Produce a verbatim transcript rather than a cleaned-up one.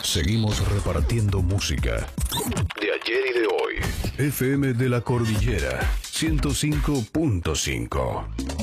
Seguimos repartiendo música de ayer y de hoy. F M de la Cordillera ciento cinco punto cinco.